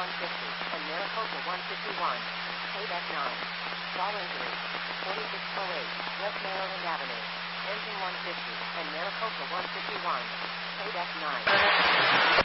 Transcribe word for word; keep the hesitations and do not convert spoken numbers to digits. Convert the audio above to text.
one fifty and Maricopa one fifty-one. Paid F nine. Fall injury. forty-six oh eight West Maryland Avenue. Engine one fifty and Maricopa one fifty-one. Paid F nine.